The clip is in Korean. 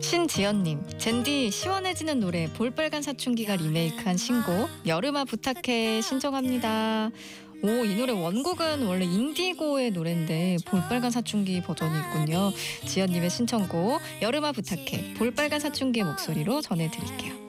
신지연님, 젠디 시원해지는 노래 볼빨간 사춘기가 리메이크한 신곡 여름아 부탁해 신청합니다. 오, 이 노래 원곡은 원래 인디고의 노래인데 볼빨간 사춘기 버전이 있군요. 지연님의 신청곡 여름아 부탁해 볼빨간 사춘기의 목소리로 전해드릴게요.